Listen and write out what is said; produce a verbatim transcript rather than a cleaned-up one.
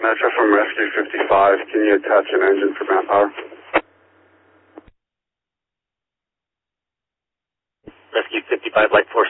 Metro from Rescue fifty-five. Can you attach an engine for manpower? Rescue fifty-five, Light Force